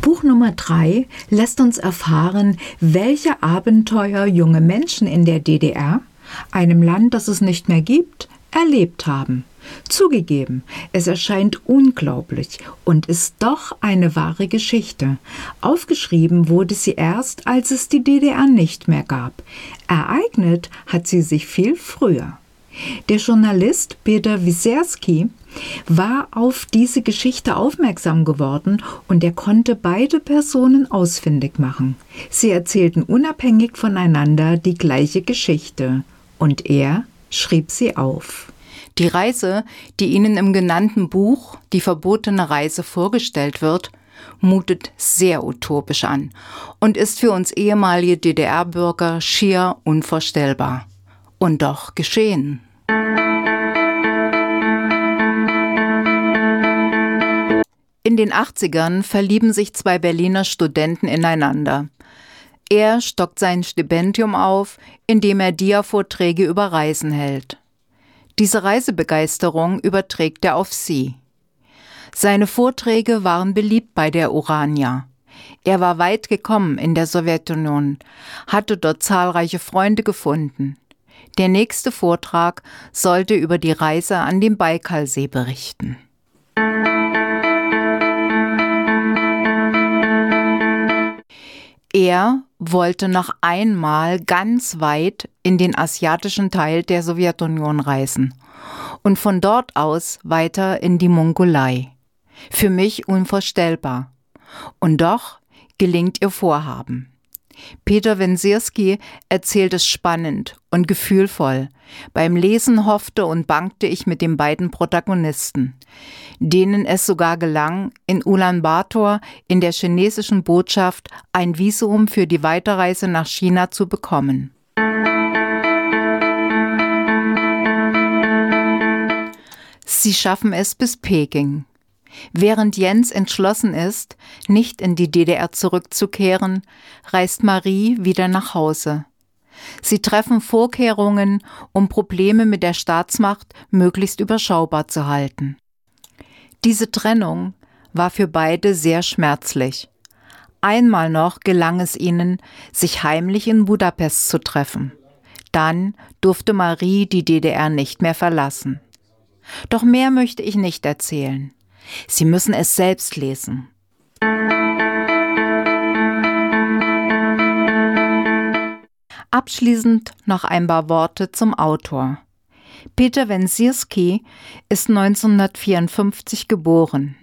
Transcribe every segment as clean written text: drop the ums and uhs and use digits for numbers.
Buch Nummer 3 lässt uns erfahren, welche Abenteuer junge Menschen in der DDR, einem Land, das es nicht mehr gibt, erlebt haben. Zugegeben, es erscheint unglaublich und ist doch eine wahre Geschichte. Aufgeschrieben wurde sie erst, als es die DDR nicht mehr gab. Ereignet hat sie sich viel früher. Der Journalist Peter Wysierski war auf diese Geschichte aufmerksam geworden und er konnte beide Personen ausfindig machen. Sie erzählten unabhängig voneinander die gleiche Geschichte und er schrieb sie auf. Die Reise, die Ihnen im genannten Buch Die verbotene Reise vorgestellt wird, mutet sehr utopisch an und ist für uns ehemalige DDR-Bürger schier unvorstellbar. Und doch geschehen. In den 80ern verlieben sich zwei Berliner Studenten ineinander. Er stockt sein Stipendium auf, indem er Dia-Vorträge über Reisen hält. Diese Reisebegeisterung überträgt er auf sie. Seine Vorträge waren beliebt bei der Urania. Er war weit gekommen in der Sowjetunion, hatte dort zahlreiche Freunde gefunden. Der nächste Vortrag sollte über die Reise an den Baikalsee berichten. Er wollte noch einmal ganz weit in den asiatischen Teil der Sowjetunion reisen und von dort aus weiter in die Mongolei. Für mich unvorstellbar. Und doch gelingt ihr Vorhaben. Peter Wysierski erzählt es spannend und gefühlvoll. Beim Lesen hoffte und bangte ich mit den beiden Protagonisten, denen es sogar gelang, in Ulaanbaatar in der chinesischen Botschaft ein Visum für die Weiterreise nach China zu bekommen. Sie schaffen es bis Peking. Während Jens entschlossen ist, nicht in die DDR zurückzukehren, reist Marie wieder nach Hause. Sie treffen Vorkehrungen, um Probleme mit der Staatsmacht möglichst überschaubar zu halten. Diese Trennung war für beide sehr schmerzlich. Einmal noch gelang es ihnen, sich heimlich in Budapest zu treffen. Dann durfte Marie die DDR nicht mehr verlassen. Doch mehr möchte ich nicht erzählen. Sie müssen es selbst lesen. Abschließend noch ein paar Worte zum Autor. Peter Wysierski ist 1954 geboren.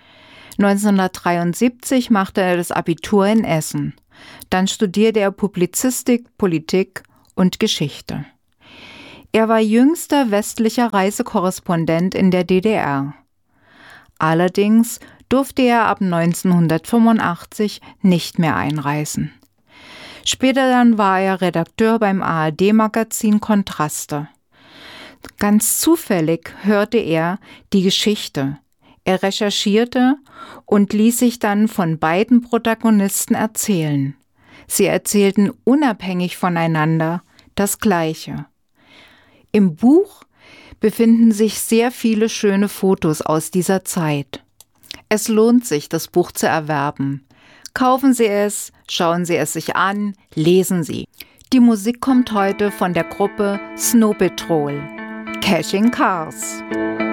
1973 machte er das Abitur in Essen. Dann studierte er Publizistik, Politik und Geschichte. Er war jüngster westlicher Reisekorrespondent in der DDR. Allerdings durfte er ab 1985 nicht mehr einreisen. Später dann war er Redakteur beim ARD-Magazin Kontraste. Ganz zufällig hörte er die Geschichte. Er recherchierte und ließ sich dann von beiden Protagonisten erzählen. Sie erzählten unabhängig voneinander das Gleiche. Im Buch befinden sich sehr viele schöne Fotos aus dieser Zeit. Es lohnt sich, das Buch zu erwerben. Kaufen Sie es, schauen Sie es sich an, lesen Sie. Die Musik kommt heute von der Gruppe Snow Patrol. Cashing Cars.